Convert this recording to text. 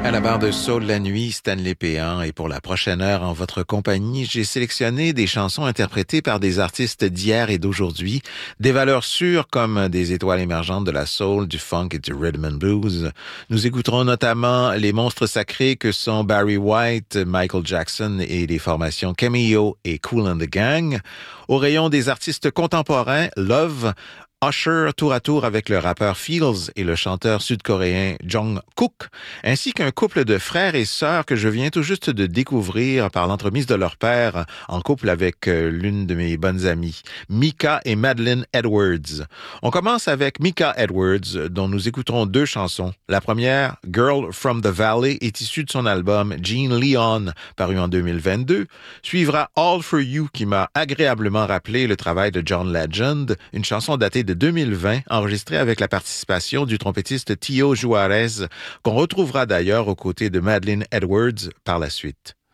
À la barre de Soul la nuit, Stanley Péan, et pour la prochaine heure en votre compagnie, j'ai sélectionné des chansons interprétées par des artistes d'hier et d'aujourd'hui, des valeurs sûres comme des étoiles émergentes de la soul, du funk et du rhythm and blues. Nous écouterons notamment les monstres sacrés que sont Barry White, Michael Jackson et les formations Cameo et Kool and the Gang. Au rayon des artistes contemporains, Love, Usher tour à tour avec le rappeur Fields et le chanteur sud-coréen Jungkook, ainsi qu'un couple de frères et sœurs que je viens tout juste de découvrir par l'entremise de leur père, en couple avec l'une de mes bonnes amies, Mika et Madeline Edwards. On commence avec Mika Edwards, dont nous écouterons deux chansons. La première, Girl from the Valley, est issue de son album Gene Leon, paru en 2022. Suivra All for You, qui m'a agréablement rappelé le travail de John Legend, une chanson datée de 2020, enregistrée avec la participation du trompettiste Tio Juarez, qu'on retrouvera d'ailleurs aux côtés de Madeline Edwards par la suite.